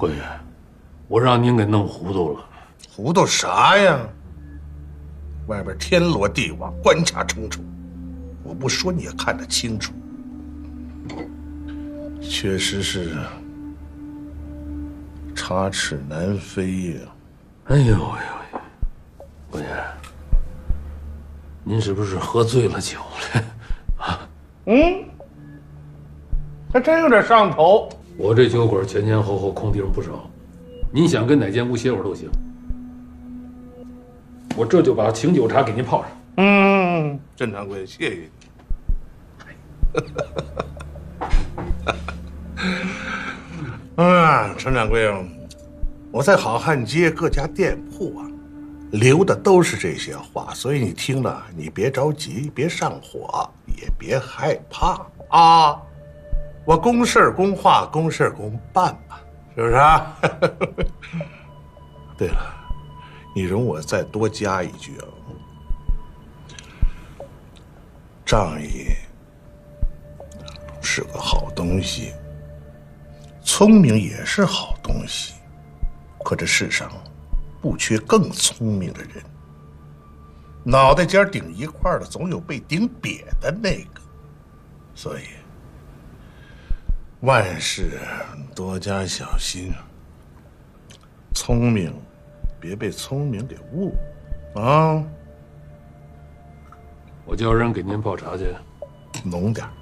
官员，我让您给弄糊涂了。 糊涂啥呀？外边天罗地网，关卡重重，我不说你也看得清楚。确实是插翅难飞呀。 哎呦喂喂，官员，您是不是喝醉了酒了啊？ 还真有点上头。 我这酒馆前前后后空地方不少，您想跟哪间屋歇会儿都行。我这就把清酒茶给您泡上。 郑掌柜，谢谢你。陈掌柜，我在好汉街各家店铺啊，留的都是这些话，所以你听了，你别着急，别上火，也别害怕啊。我公事公话，公事公办嘛，是不是啊？对了，你容我再多加一句啊，仗义是个好东西，聪明也是好东西，可这世上不缺更聪明的人，脑袋尖顶一块的，总有被顶瘪的那个，所以万事多加小心，聪明别被聪明给误啊！ 我叫人给您泡茶去。 浓点儿。